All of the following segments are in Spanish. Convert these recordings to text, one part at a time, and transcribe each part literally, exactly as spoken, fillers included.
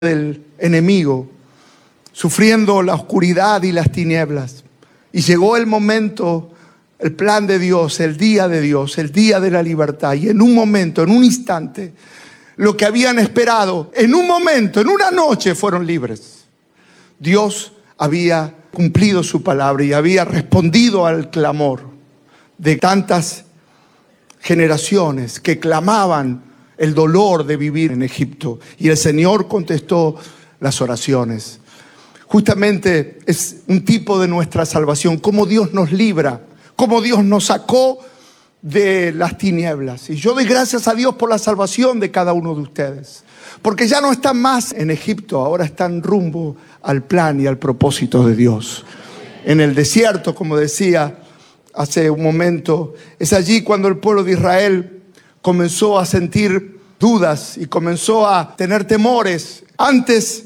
del enemigo, sufriendo la oscuridad y las tinieblas. Y llegó el momento, el plan de Dios, el día de Dios, el día de la libertad. Y en un momento, en un instante, lo que habían esperado, en un momento, en una noche, fueron libres. Dios había cumplido su palabra y había respondido al clamor de tantas generaciones que clamaban el dolor de vivir en Egipto. Y el Señor contestó las oraciones. Justamente es un tipo de nuestra salvación, cómo Dios nos libra, cómo Dios nos sacó de las tinieblas. Y yo doy gracias a Dios por la salvación de cada uno de ustedes, porque ya no están más en Egipto, ahora están rumbo al plan y al propósito de Dios. En el desierto, como decía hace un momento, es allí cuando el pueblo de Israel comenzó a sentir dudas y comenzó a tener temores. Antes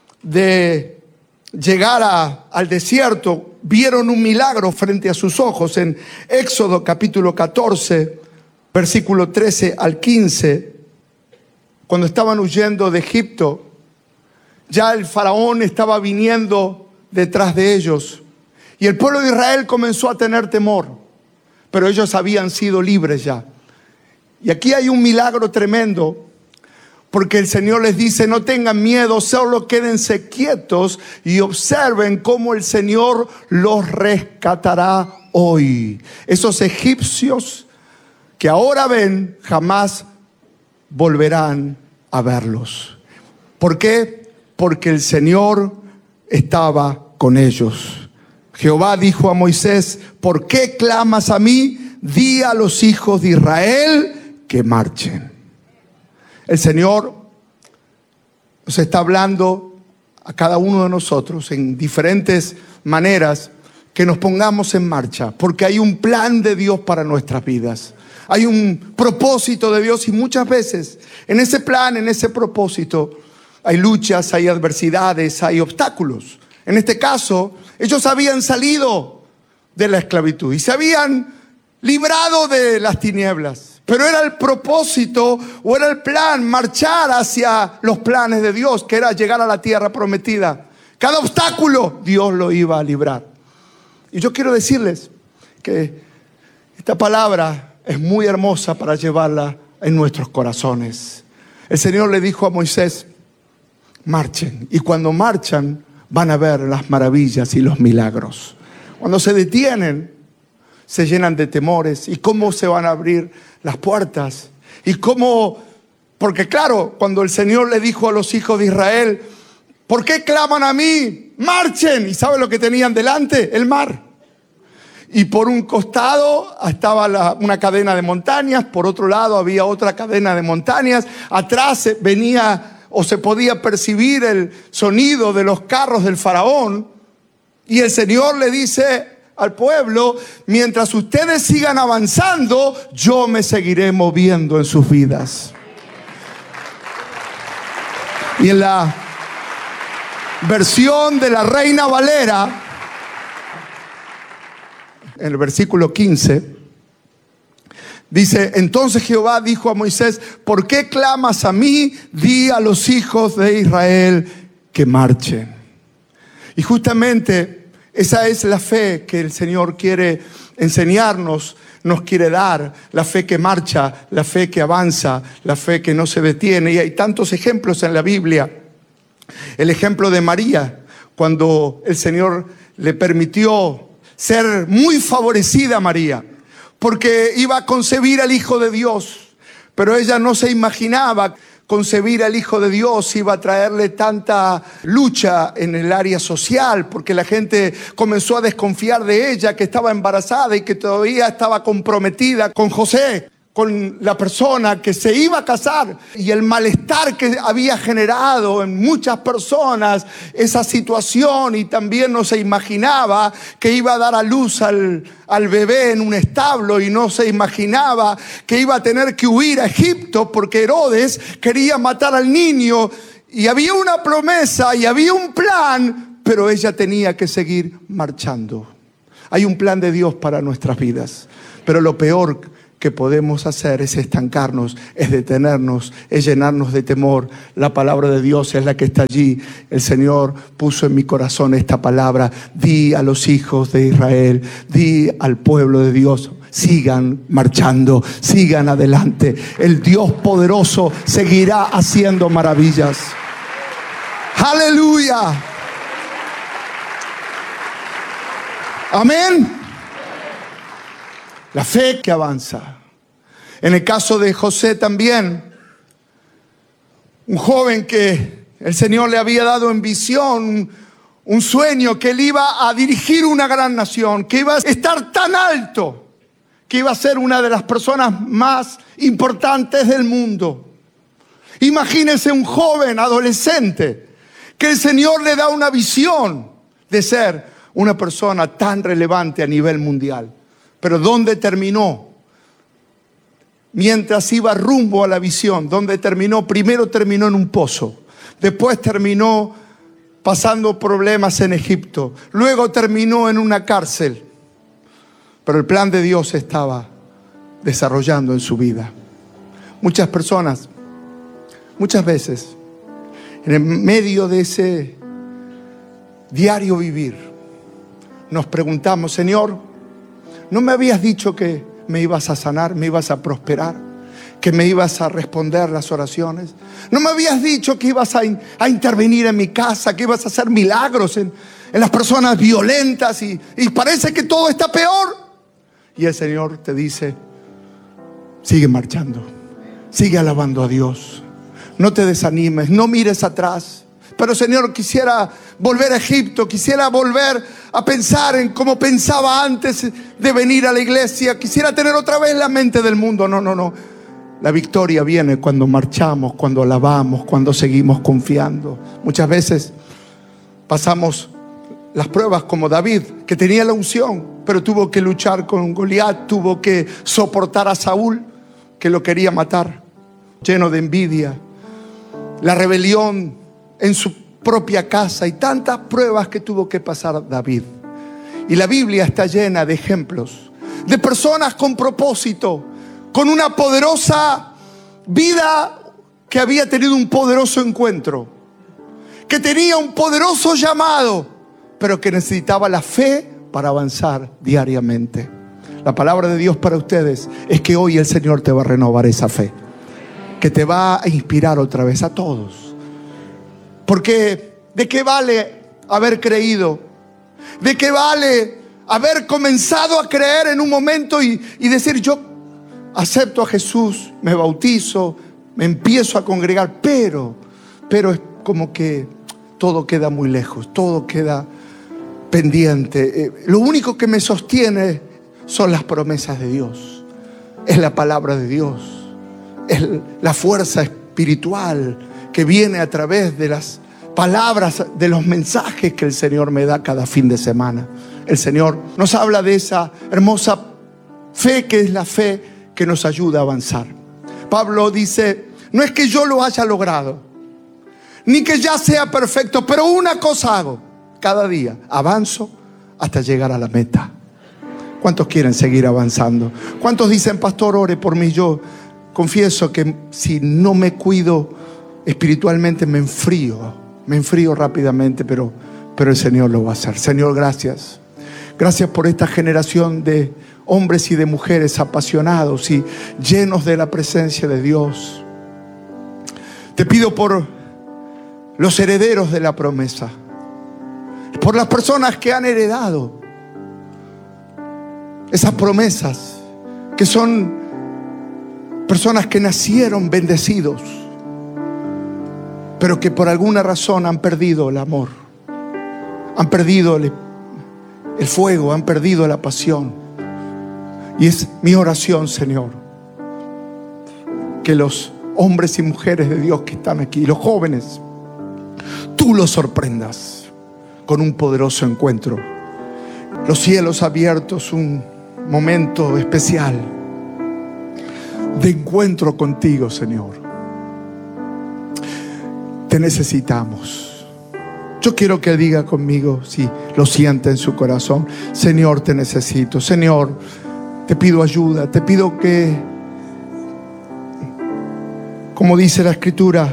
de llegar a, al desierto, vieron un milagro frente a sus ojos. En Éxodo capítulo catorce, versículo trece al quince, cuando estaban huyendo de Egipto, ya el faraón estaba viniendo detrás de ellos. Y el pueblo de Israel comenzó a tener temor, pero ellos habían sido libres ya. Y aquí hay un milagro tremendo, porque el Señor les dice: no tengan miedo, solo quédense quietos y observen cómo el Señor los rescatará hoy. Esos egipcios que ahora ven, jamás volverán a verlos. ¿Por qué? Porque el Señor estaba con ellos. Jehová dijo a Moisés: ¿por qué clamas a mí? Di a los hijos de Israel que marchen. El Señor nos está hablando a cada uno de nosotros en diferentes maneras, que nos pongamos en marcha, porque hay un plan de Dios para nuestras vidas. Hay un propósito de Dios y muchas veces en ese plan, en ese propósito, hay luchas, hay adversidades, hay obstáculos. En este caso, ellos habían salido de la esclavitud y se habían librado de las tinieblas. Pero era el propósito o era el plan marchar hacia los planes de Dios, que era llegar a la tierra prometida. Cada obstáculo Dios lo iba a librar. Y yo quiero decirles que esta palabra es muy hermosa para llevarla en nuestros corazones. El Señor le dijo a Moisés: marchen. Y cuando marchan van a ver las maravillas y los milagros. Cuando se detienen, se llenan de temores. ¿Y cómo se van a abrir las puertas? Y cómo, porque claro, cuando el Señor le dijo a los hijos de Israel: ¿por qué claman a mí? Marchen. ¿Y saben lo que tenían delante? El mar. Y por un costado estaba la, una cadena de montañas, por otro lado había otra cadena de montañas, atrás venía o se podía percibir el sonido de los carros del faraón. Y el Señor le dice al pueblo: mientras ustedes sigan avanzando, yo me seguiré moviendo en sus vidas. Y en la versión de la Reina Valera, en el versículo quince, dice: entonces Jehová dijo a Moisés: ¿por qué clamas a mí? Di a los hijos de Israel que marchen. Y justamente esa es la fe que el Señor quiere enseñarnos, nos quiere dar. La fe que marcha, la fe que avanza, la fe que no se detiene. Y hay tantos ejemplos en la Biblia. El ejemplo de María, cuando el Señor le permitió ser muy favorecida a María, porque iba a concebir al Hijo de Dios, pero ella no se imaginaba concebir al Hijo de Dios iba a traerle tanta lucha en el área social, porque la gente comenzó a desconfiar de ella, que estaba embarazada y que todavía estaba comprometida con José, con la persona que se iba a casar. Y el malestar que había generado en muchas personas esa situación, y también no se imaginaba que iba a dar a luz al, al bebé en un establo, y no se imaginaba que iba a tener que huir a Egipto porque Herodes quería matar al niño. Y había una promesa y había un plan, pero ella tenía que seguir marchando. Hay un plan de Dios para nuestras vidas, pero lo peor que podemos hacer es estancarnos, es detenernos, es llenarnos de temor. La palabra de Dios es la que está allí. El Señor puso en mi corazón esta palabra. Di a los hijos de Israel, di al pueblo de Dios: sigan marchando, sigan adelante. El Dios poderoso seguirá haciendo maravillas. ¡Aleluya! Amén. La fe que avanza. En el caso de José también, un joven que el Señor le había dado en visión un sueño, que él iba a dirigir una gran nación, que iba a estar tan alto, que iba a ser una de las personas más importantes del mundo. Imagínense un joven adolescente que el Señor le da una visión de ser una persona tan relevante a nivel mundial. Pero ¿dónde terminó? Mientras iba rumbo a la visión, ¿dónde terminó? Primero terminó en un pozo. Después terminó pasando problemas en Egipto. Luego terminó en una cárcel. Pero el plan de Dios estaba desarrollando en su vida. Muchas personas, muchas veces, en el medio de ese diario vivir, nos preguntamos: Señor, ¿no me habías dicho que me ibas a sanar, me ibas a prosperar, que me ibas a responder las oraciones? ¿No me habías dicho que ibas a, in, a intervenir en mi casa, que ibas a hacer milagros en, en las personas violentas? Y, y parece que todo está peor. Y el Señor te dice: sigue marchando, sigue alabando a Dios, no te desanimes, no mires atrás. Pero Señor, quisiera volver a Egipto, quisiera volver a pensar en cómo pensaba antes de venir a la iglesia, quisiera tener otra vez la mente del mundo. No, no, no. La victoria viene cuando marchamos, cuando alabamos, cuando seguimos confiando. Muchas veces pasamos las pruebas como David, que tenía la unción, pero tuvo que luchar con Goliat, tuvo que soportar a Saúl, que lo quería matar, lleno de envidia, la rebelión en su propia casa y tantas pruebas que tuvo que pasar David. Y la Biblia está llena de ejemplos de personas con propósito, con una poderosa vida, que había tenido un poderoso encuentro, que tenía un poderoso llamado, pero que necesitaba la fe para avanzar diariamente. La palabra de Dios para ustedes es que hoy el Señor te va a renovar esa fe, que te va a inspirar otra vez a todos. Porque ¿de qué vale haber creído? ¿De qué vale haber comenzado a creer en un momento y, y decir: yo acepto a Jesús, me bautizo, me empiezo a congregar, pero, pero es como que todo queda muy lejos, todo queda pendiente? Eh, lo único que me sostiene son las promesas de Dios, es la palabra de Dios, es la fuerza espiritual que viene a través de las palabras, de los mensajes que el Señor me da cada fin de semana. El Señor nos habla de esa hermosa fe, que es la fe que nos ayuda a avanzar. Pablo dice: no es que yo lo haya logrado, ni que ya sea perfecto, pero una cosa hago: cada día avanzo hasta llegar a la meta. ¿Cuántos quieren seguir avanzando? ¿Cuántos dicen: pastor, ore por mí? Yo confieso que si no me cuido espiritualmente me enfrío, me enfrío rápidamente, pero, pero el Señor lo va a hacer. Señor, gracias. Gracias por esta generación de hombres y de mujeres apasionados y llenos de la presencia de Dios. Te pido por los herederos de la promesa, por las personas que han heredado esas promesas, que son personas que nacieron bendecidos, pero que por alguna razón han perdido el amor, han perdido el, el fuego, han perdido la pasión. Y es mi oración, Señor, que los hombres y mujeres de Dios que están aquí, los jóvenes, tú los sorprendas con un poderoso encuentro. Los cielos abiertos, un momento especial de encuentro contigo, Señor. Te necesitamos. Yo quiero que diga conmigo, si lo siente en su corazón: Señor, te necesito. Señor, te pido ayuda, te pido que, como dice la Escritura,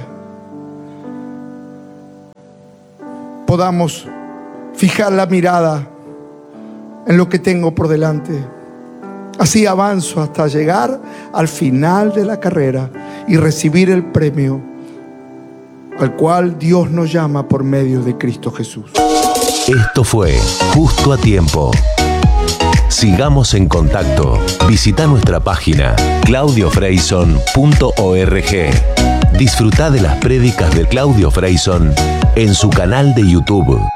podamos fijar la mirada en lo que tengo por delante. Así avanzo hasta llegar al final de la carrera y recibir el premio al cual Dios nos llama por medio de Cristo Jesús. Esto fue Justo a Tiempo. Sigamos en contacto. Visita nuestra página claudio freyson punto org. Disfruta de las prédicas de Claudio Freyson en su canal de YouTube.